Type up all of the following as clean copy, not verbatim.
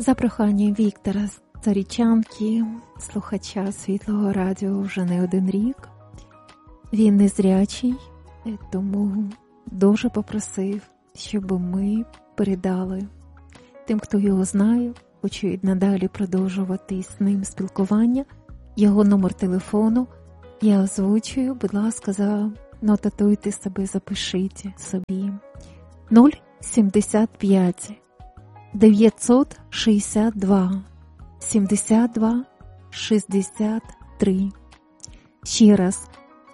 За проханням Віктора Старічанки, слухача Світлого Радіо вже не один рік, він незрячий, тому дуже попросив, щоб ми передали тим, хто його знає, хочуть надалі продовжувати з ним спілкування, його номер телефону. Я озвучую, будь ласка, занотуйте себе, запишіть собі. 075 962 72 63. Ще раз,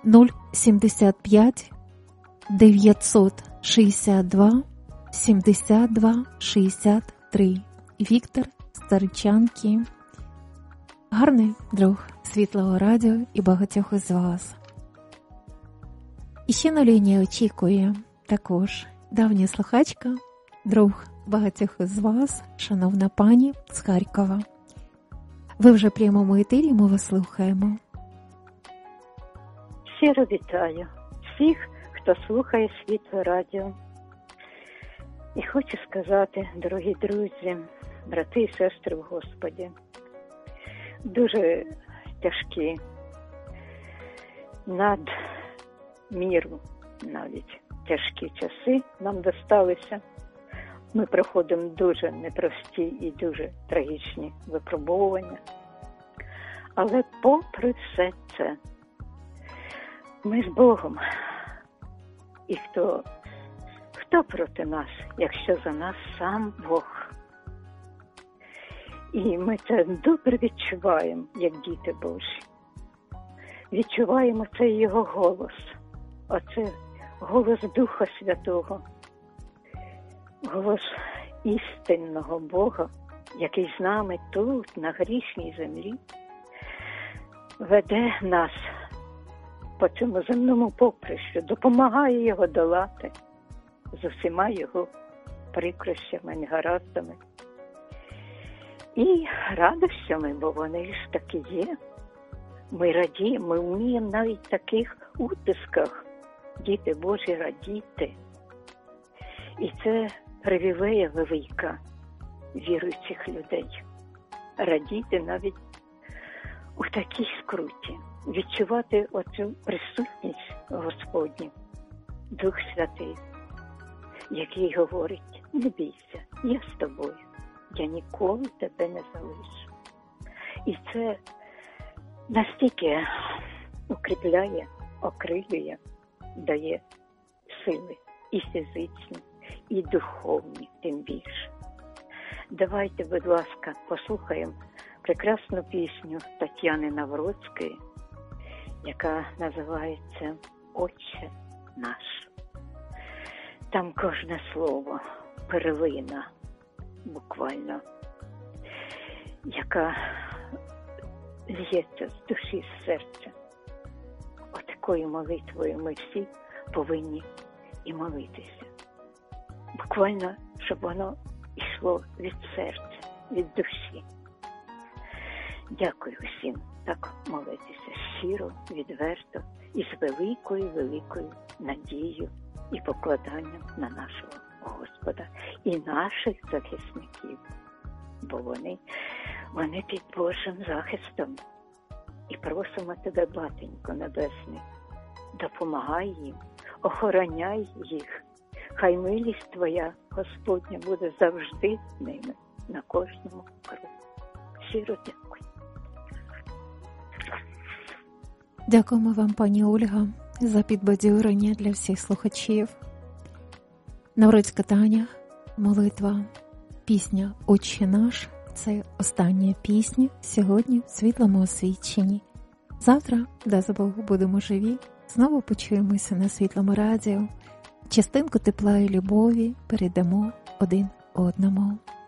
075 962 72 63. Віктор Старичанки. Гарний друг Світлого Радіо і багатьох із вас. І ще на лінії очікує також давня слухачка, друг багатьох із вас, шановна пані з Харкова. Ви вже в прямому етері, ми вас слухаємо. Щиро вітаю всіх, хто слухає Світле Радіо. І хочу сказати, дорогі друзі, брати і сестри в Господі, дуже тяжкі, надміру навіть тяжкі часи нам досталися. Ми проходимо дуже непрості і дуже трагічні випробовування. Але попри все це, ми з Богом. І хто проти нас, якщо за нас сам Бог? І ми це добре відчуваємо, як діти Божі. Відчуваємо цей Його голос. Оце голос Духа Святого. Голос істинного Бога, який з нами тут, на грішній землі, веде нас по цьому земному поприщу, допомагає його долати з усіма його прикрощами, негараздами. І радощами, бо вони ж таки є. Ми радіємо, ми вміємо навіть в таких утисках, діти Божі, радіти. І це привілея велика віруючих людей. Радіти навіть у такій скруті. Відчувати оцю присутність Господню, Дух Святий, який говорить: не бійся, я з тобою, я ніколи тебе не залишу. І це настільки укріпляє, окрилює, дає сили і фізичні, і духовні, тим більше. Давайте, будь ласка, послухаємо прекрасну пісню Тетяни Навроцької, яка називається «Отче наш». Там кожне слово перлина, буквально, яка лється з душі, з серця. Отакою молитвою ми всі повинні і молитися. Буквально, щоб воно йшло від серця, від душі. Дякую всім так молитися щиро, відверто і з великою надією і покладанням на нашого Господа і наших захисників. Бо вони під Божим захистом. І просимо тебе, Батенько Небесний, допомагай їм, охороняй їх. Хай милість Твоя, Господня, буде завжди з ними, на кожному кроку. Щиро дякую. Дякуємо вам, пані Ольга, за підбадьорення для всіх слухачів. Навроцька Таня, молитва, пісня «Отче наш» – це остання пісня сьогодні в світлому освіченні. Завтра, дасть Бог, будемо живі, знову почуємося на Світлому Радіо. Частинку тепла і любові передамо один одному.